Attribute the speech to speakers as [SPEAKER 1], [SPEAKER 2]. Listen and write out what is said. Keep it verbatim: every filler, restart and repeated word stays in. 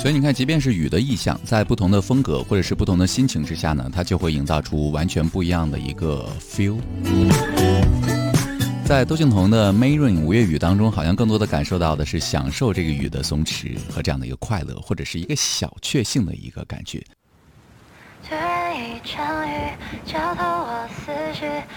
[SPEAKER 1] 所以你看，即便是雨的意象，在不同的风格或者是不同的心情之下呢，它就会营造出完全不一样的一个 feel。在窦靖童的《May Rain》五月雨当中，好像更多的感受到的是享受这个雨的松弛和这样的一个快乐，或者是一个小确幸的一个感觉。
[SPEAKER 2] 突然一场雨浇透我思绪，